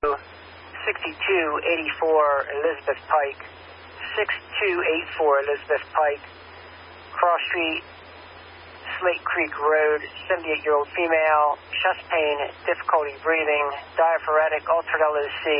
6284 Elizabeth Pike. 6284 Elizabeth Pike. Cross Street, Slate Creek Road, 78-year-old female, chest pain, difficulty breathing, diaphoretic, altered LOC.